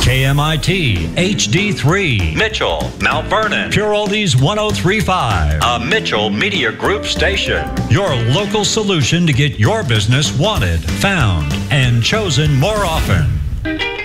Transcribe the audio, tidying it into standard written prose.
KMIT, HD3, Mitchell, Mount Vernon, Pure Oldies 103.5, a Mitchell Media Group station. your local solution to get your business wanted, found, and chosen more often.